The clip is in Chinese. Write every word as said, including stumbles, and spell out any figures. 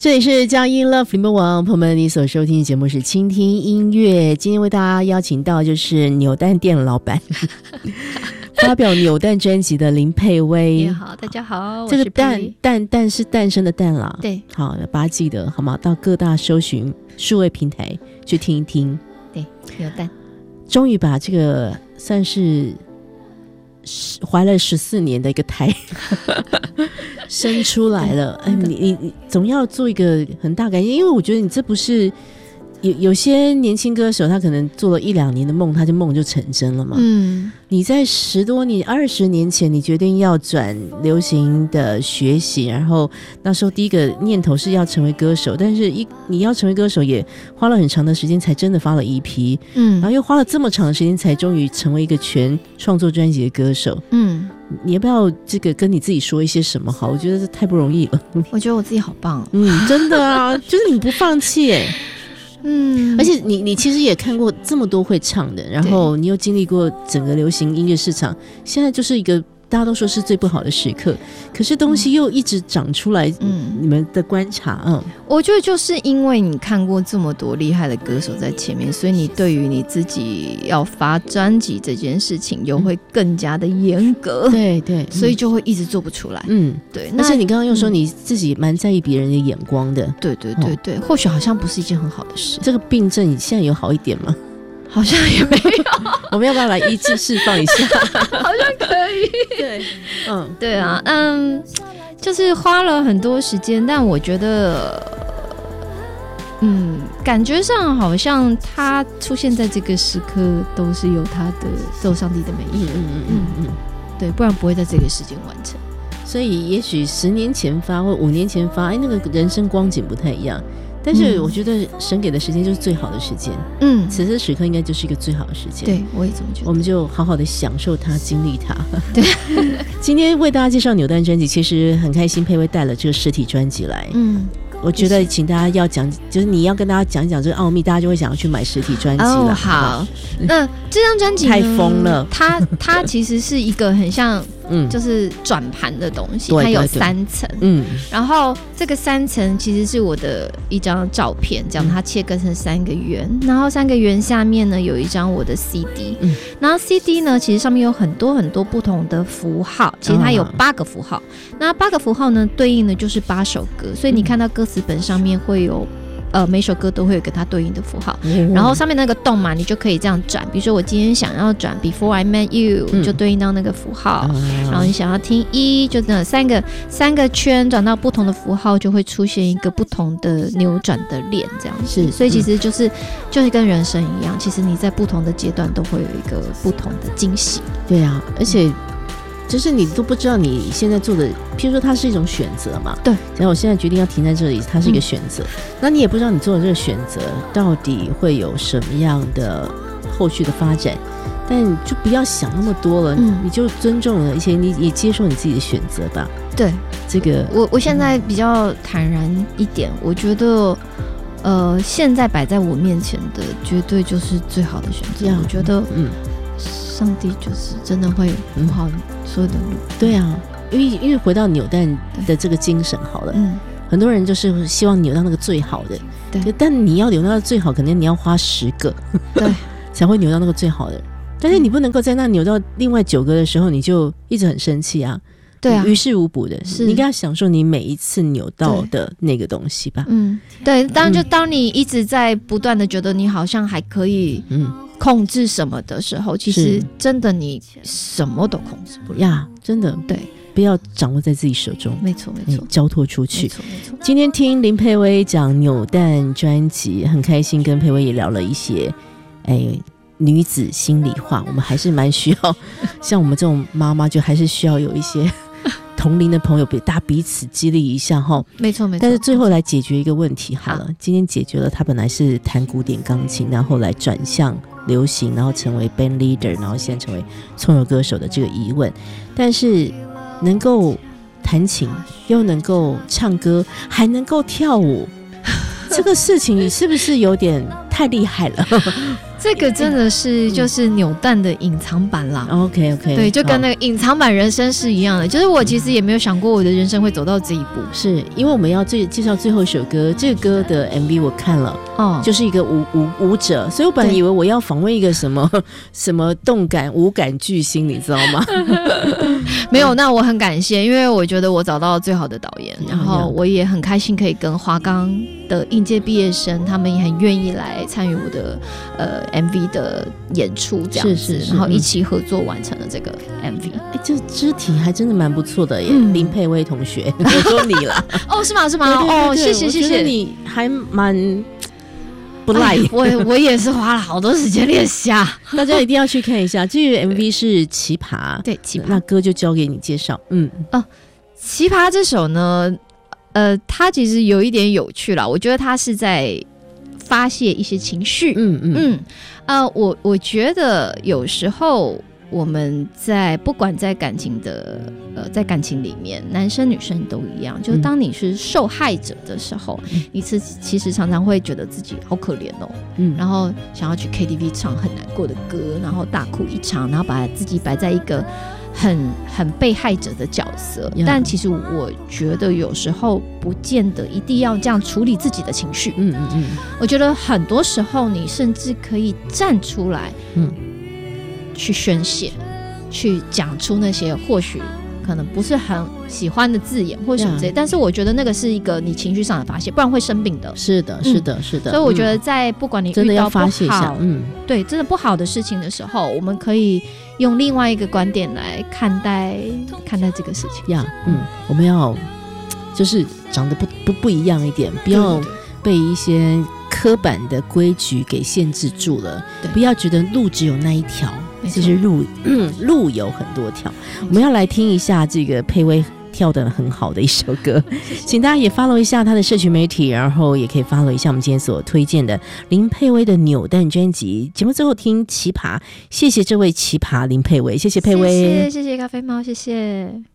这里是佳音 Love 联播网，朋友们，你所收听的节目是倾听音乐。今天为大家邀请到就是扭蛋店老板发表扭蛋专辑的林佩薇。 你好，大家好， 这个蛋蛋蛋是诞生的蛋啦， 对， 好，把它记得好吗？到各大搜寻数位平台去听一听。 对，扭蛋终于把这个算是怀了十四年的一个胎生出来了。哎，你你你总要做一个很大改变，因为我觉得你这不是有有些年轻歌手，他可能做了一两年的梦，他就梦就成真了嘛。嗯，你在十多年、二十年前，你决定要转流行的学习，然后那时候第一个念头是要成为歌手，但是一你要成为歌手也花了很长的时间，才真的发了 E P， 嗯，然后又花了这么长的时间，才终于成为一个全创作专辑的歌手，嗯。你要不要这个跟你自己说一些什么好？我觉得这太不容易了。 我觉得我自己好棒， 嗯，真的啊，就是你不放弃哎。嗯，而且你你其实也看过这么多会唱的，然后你又经历过整个流行音乐市场，现在就是一个大家都说是最不好的时刻，可是东西又一直长出来。嗯，你们的观察，嗯， 我觉得就是因为你看过这么多厉害的歌手在前面，所以你对于你自己要发专辑这件事情又会更加的严格。 对对， 所以就会一直做不出来。嗯，对。 而且你刚刚又说你自己蛮在意别人的眼光的。 对对对对，或许好像不是一件很好的事。 这个病症你现在有好一点吗？ 好像也没有。 我们要不要来医治释放一下？ 好像可以。 对，嗯， 对啊，嗯，就是花了很多时间，但我觉得，嗯，感觉上好像他出现在这个时刻都是有他的，都有上帝的美意。嗯嗯嗯嗯，对，不然不会在这个时间完成。 所以也许十年前发或五年前发，哎，那个人生光景不太一样。但是我觉得神给的时间就是最好的时间，嗯，此时此刻应该就是一个最好的时间。 对，我也这么觉得。 我们就好好的享受它，经历它。对，今天为大家介绍扭蛋专辑，其实很开心，佩薇带了这个实体专辑来。嗯，我觉得请大家要讲，就是你要跟大家讲一讲这个奥秘，大家就会想要去买实体专辑了。 哦，好，那这张专辑太疯了， 它它其实是一个很像。嗯，就是转盘的东西，它有三层，嗯，然后这个三层其实是我的一张照片，这样它切割成三个圆，然后三个圆下面呢有一张我的 C D，嗯，然后 C D 呢其实上面有很多很多不同的符号，其实它有八个符号，那八个符号呢对应的就是八首歌，所以你看到歌词本上面会有。呃，每首歌都会有跟它对应的符号，嗯、然后上面那个洞嘛，你就可以这样转。比如说我今天想要转 Before I Met You，、嗯、就对应到那个符号，嗯、然后你想要听一，就那三个三个圈转到不同的符号，就会出现一个不同的扭转的链，这样是。所以其实就是、嗯、就是跟人生一样，其实你在不同的阶段都会有一个不同的惊喜。 对啊，而且。嗯就是你都不知道你现在做的，譬如说它是一种选择嘛，对。然后我现在决定要停在这里，它是一个选择、嗯，那你也不知道你做的这个选择到底会有什么样的后续的发展，但你就不要想那么多了，嗯、你就尊重了，而且你也接受你自己的选择吧。 对， 这个我我现在比较坦然一点，我觉得，呃，现在摆在我面前的绝对就是最好的选择。我觉得，嗯。上帝就是真的会补好所有的路、嗯， 对啊，因为因为回到扭蛋的这个精神好了，嗯，很多人就是希望扭到那个最好的，对，但你要扭到最好，可能你要花十个，对，才会扭到那个最好的，但是你不能够在那扭到另外九个的时候，你就一直很生气啊，对啊，于事无补的，你应该要享受你每一次扭到的那个东西吧， 嗯，对，当就当你一直在不断的觉得你好像还可以，嗯。控制什么的时候，其实真的你什么都控制不了呀， 真的对，不要掌握在自己手中， 没错没错， 交托出去， 没错没错。 今天听林佩薇讲扭蛋专辑，很开心，跟佩薇也聊了一些，哎，女子心里话，我们还是蛮需要，像我们这种妈妈，就还是需要有一些。同龄的朋友，大家彼此激励一下哈， 没错没错。 但是最后来解决一个问题好了，好今天解决了他本来是弹古典钢琴，然后来转向流行，然后成为 band leader， 然后现在成为创作歌手的这个疑问。但是能够弹琴，又能够唱歌，还能够跳舞，这个事情是不是有点太厉害了？ 这个真的是就是扭蛋的隐藏版啦。 OK OK， 对，就跟那个隐藏版人生是一样的。就是我其实也没有想过我的人生会走到这一步， 是因为我们要最介绍最后一首歌，这个歌的 M V 我看了，哦，就是一个舞舞舞者，所以我本来以为我要访问一个什么什么动感舞感巨星，你知道吗？ 没有，那我很感谢，因为我觉得我找到了最好的导演，然后我也很开心可以跟华冈的应届毕业生，他们也很愿意来参与我的呃 M V 的演出，这样子，是是是，然后一起合作完成了这个 M V。 哎，这肢体还真的蛮不错的耶，嗯、林佩薇同学，我说你啦。 哦，是吗？是吗？对对对，哦，谢谢谢谢， 你还蛮不赖。 哎、我我也是花了好多时间练习啊， 大家一定要去看一下。这个 M V 是奇葩， 对，奇葩。 那歌就交给你介绍。嗯， 哦，奇葩这首呢，呃，它其实有一点有趣啦，我觉得它是在发泄一些情绪。嗯嗯嗯，呃，我我觉得有时候我们在不管在感情的呃，在感情里面，男生女生都一样，就是当你是受害者的时候，嗯、你是其实常常会觉得自己好可怜哦，嗯，然后想要去 K T V 唱很难过的歌，然后大哭一场，然后把自己摆在一个很很被害者的角色。Yeah. 但其实我觉得有时候不见得一定要这样处理自己的情绪。嗯嗯嗯，我觉得很多时候你甚至可以站出来，嗯。去宣泄，去讲出那些或许可能不是很喜欢的字眼或什么之类，但是我觉得那个是一个你情绪上的发泄，不然会生病的。 是的，是的，是的。 所以我觉得在不管你遇到不好，真的要发泄一下，嗯，对，真的不好的事情的时候，我们可以用另外一个观点来看待看待这个事情。呀， 嗯，我们要就是长得不不不一样一点，不要被一些刻板的规矩给限制住了，不要觉得路只有那一条。其实路路有很多条，我们要来听一下这个佩薇跳得很好的一首歌，请大家也 follow 一下他的社群媒体，然后也可以 follow 一下我们今天所推荐的林佩薇的扭蛋专辑。节目最后听奇葩，谢谢这位奇葩林佩薇，谢谢佩薇， 谢谢谢谢咖啡猫，谢谢。